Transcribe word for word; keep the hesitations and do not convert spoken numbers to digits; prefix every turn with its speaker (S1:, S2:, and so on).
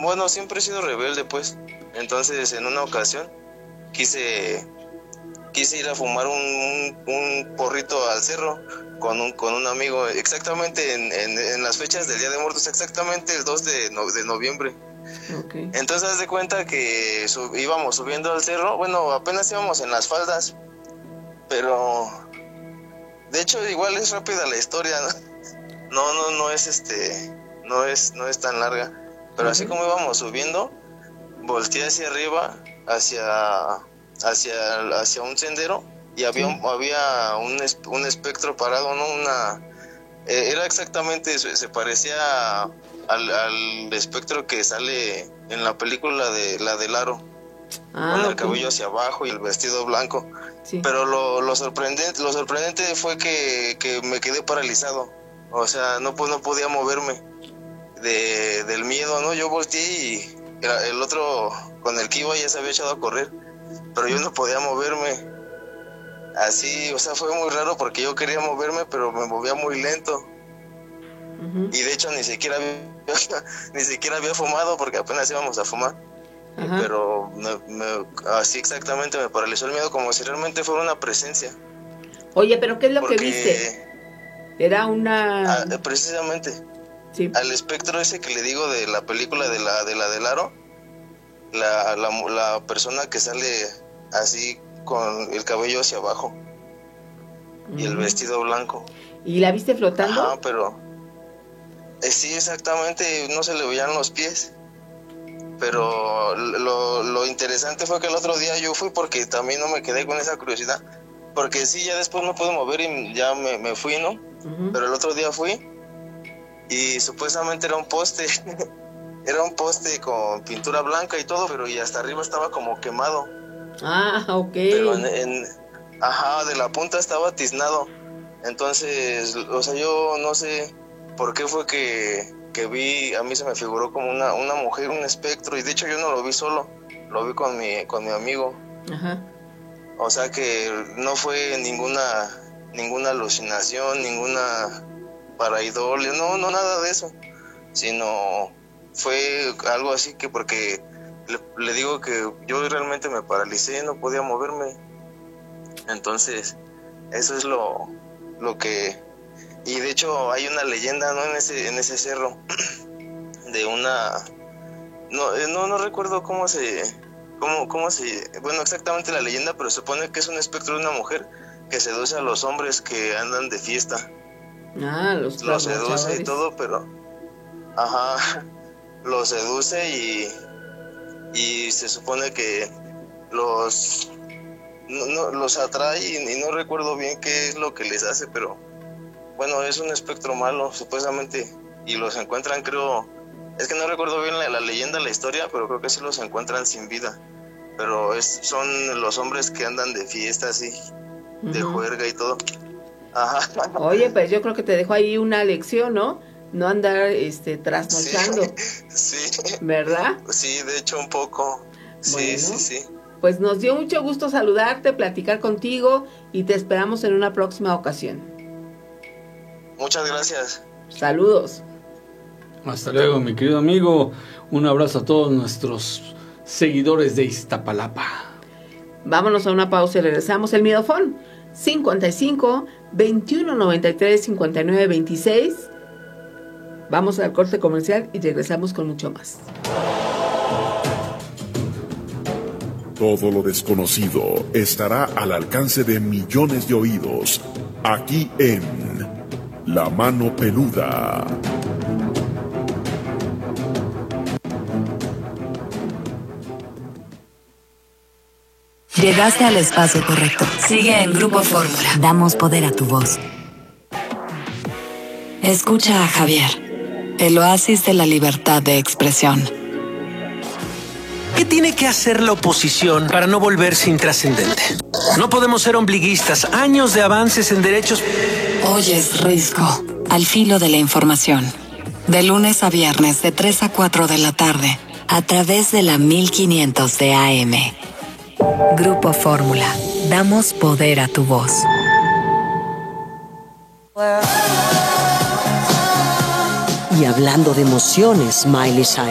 S1: bueno, siempre he sido rebelde, pues. Entonces, en una ocasión, quise, quise ir a fumar un, un, un porrito al cerro con un, con un amigo, exactamente en, en, en las fechas del Día de Muertos, exactamente el dos de, no, de noviembre.
S2: Okay.
S1: Entonces, haz de cuenta que sub, íbamos subiendo al cerro, bueno, apenas íbamos en las faldas, pero de hecho igual es rápida la historia, ¿no? No, no, no es este, no es, no es tan larga, pero uh-huh. Así como íbamos subiendo, volteé hacia arriba, hacia, hacia, hacia un sendero, y había, sí. un, había un, un espectro parado, ¿no? Una, eh, era exactamente, se, se parecía al, al espectro que sale en la película de la del Aro, ah, con el okay. cabello hacia abajo y el vestido blanco, sí. Pero lo, lo sorprendente, lo sorprendente fue que, que me quedé paralizado. O sea, no, pues no podía moverme de, del miedo, ¿no? Yo volteé y el otro con el que iba ya se había echado a correr, pero yo no podía moverme. Así, o sea, fue muy raro porque yo quería moverme, pero me movía muy lento. Uh-huh. Y de hecho ni siquiera había, ni siquiera había fumado porque apenas íbamos a fumar. Uh-huh. Pero me, me, así exactamente me paralizó el miedo, como si realmente fuera una presencia.
S2: Oye, ¿pero qué es lo porque... que viste? Era una...
S1: Ah, precisamente, sí. Al espectro ese que le digo de la película de la de la del Aro, la, la, la persona que sale así con el cabello hacia abajo mm. y el vestido blanco.
S2: ¿Y la viste flotando?
S1: Ajá, pero... Eh, sí, exactamente, no se le veían los pies. Pero lo, lo interesante fue que el otro día yo fui porque también no me quedé con esa curiosidad. Porque sí, ya después no pude mover y ya me, me fui, ¿no? Uh-huh. Pero el otro día fui y supuestamente era un poste. Era un poste con pintura blanca y todo, pero y hasta arriba estaba como quemado.
S2: Ah, ok.
S1: Pero en, en ajá, de la punta estaba tiznado. Entonces, o sea, yo no sé por qué fue que, que vi, a mí se me figuró como una, una mujer, un espectro, y de hecho yo no lo vi solo, lo vi con mi, con mi amigo. Ajá. O sea que no fue ninguna ninguna alucinación, ninguna pareidolia, no, no nada de eso, sino fue algo así que porque le, le digo que yo realmente me paralicé, no podía moverme. Entonces, eso es lo, lo que... Y de hecho hay una leyenda, ¿no? En ese, en ese cerro, de una... No, no, no recuerdo cómo se... Cómo, cómo se... Bueno, exactamente la leyenda, pero se supone que es un espectro de una mujer que seduce a los hombres que andan de fiesta.
S2: Ah, los
S1: Los seduce y todo, pero... Ajá, los seduce y... Y se supone que los... No, no, los atrae y, y no recuerdo bien qué es lo que les hace, pero... Bueno, es un espectro malo, supuestamente, y los encuentran, creo... Es que no recuerdo bien la, la leyenda, la historia, pero creo que sí los encuentran sin vida. Pero es, son los hombres que andan de fiesta, así, uh-huh. de juerga y todo. Ajá.
S2: Oye, pues yo creo que te dejo ahí una lección, ¿no? No andar este, trasnochando.
S1: Sí, sí.
S2: ¿Verdad?
S1: Sí, de hecho un poco. Sí, bueno, sí, sí.
S2: Pues nos dio mucho gusto saludarte, platicar contigo y te esperamos en una próxima ocasión.
S1: Muchas gracias.
S2: Saludos.
S3: Hasta luego, mi querido amigo. Un abrazo a todos nuestros seguidores de Iztapalapa.
S2: Vámonos a una pausa y regresamos. El Miedofón cincuenta y cinco, veintiuno noventa y tres, cincuenta y nueve veintiséis. Vamos al corte comercial y regresamos con mucho más.
S4: Todo lo desconocido estará al alcance de millones de oídos, aquí en La Mano Peluda.
S5: Llegaste al espacio correcto. Sigue en Grupo Fórmula. Damos poder a tu voz. Escucha a Javier, el oasis de la libertad de expresión.
S6: ¿Qué tiene que hacer la oposición para no volverse intrascendente? No podemos ser ombliguistas. Años de avances en derechos...
S5: Oyes Risco, al filo de la información. De lunes a viernes, de tres a cuatro de la tarde, a través de la mil quinientos de A M. Grupo Fórmula. Damos poder a tu voz.
S7: Y hablando de emociones, Miley Cyrus